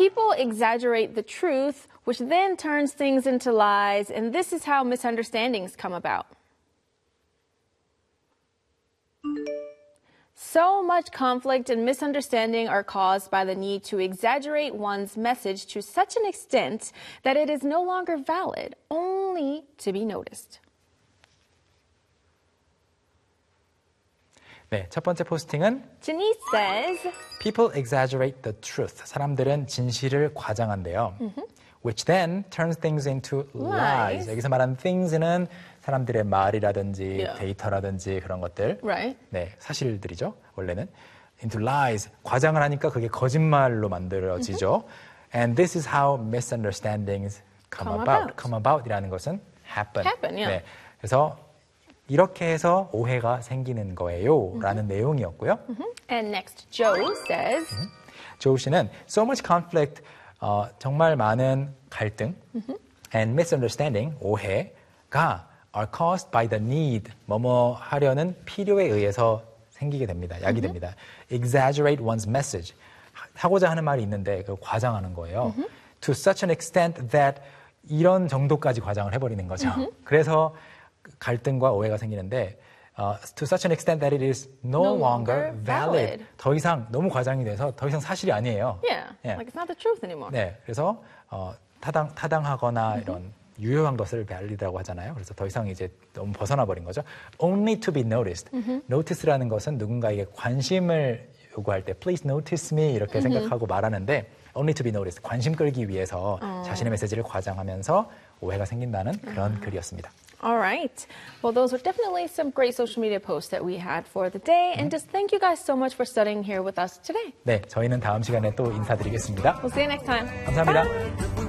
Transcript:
People exaggerate the truth, which then turns things into lies, and this is how misunderstandings come about. So much conflict and misunderstanding are caused by the need to exaggerate one's message to such an extent that it is no longer valid, only to be noticed. 네, 첫 번째 포스팅은 Janice says, People exaggerate the truth. 사람들은 진실을 과장한대요. Which then turns things into lies. 여기서 말하는 things는 사람들의 말이라든지 데이터라든지 그런 것들. Right. 네, 사실들이죠. 원래는. into lies. 과장을 하니까 그게 거짓말로 만들어지죠. And this is how misunderstandings come about. Come about이라는 것은 happen. 네, 그래서 이렇게 해서 오해가 생기는 거예요. 라는 내용이었고요. And next, Joe says, 조우 씨는 so much conflict, 정말 많은 갈등 and misunderstanding, 오해가 are caused by the need, 뭐뭐 하려는 필요에 의해서 생기게 됩니다. 야기됩니다. Exaggerate one's message. 하고자 하는 말이 있는데 그걸 과장하는 거예요. To such an extent that 이런 정도까지 과장을 해버리는 거죠. 그래서 갈등과 오해가 생기는데 to such an extent that it is no longer valid. 더 이상 너무 과장이 돼서 더 이상 사실이 아니에요. Yeah, like it's not the truth anymore. 네, 그래서 타당하거나 이런 유효한 것을 valid라고 하잖아요. 그래서 더 이상 이제 너무 벗어나 버린 거죠. Only to be noticed. Notice라는 것은 누군가에게 관심을 요구할 때 please notice me 이렇게 생각하고 말하는데 only to be noticed. 관심 끌기 위해서 자신의 메시지를 과장하면서 오해가 생긴다는 그런 글이었습니다. All right. Well, those were definitely some great social media posts that we had for the day. And just thank you guys so much for studying here with us today. 네, 저희는 다음 시간에 또 인사드리겠습니다. We'll see you next time. 감사합니다. Bye.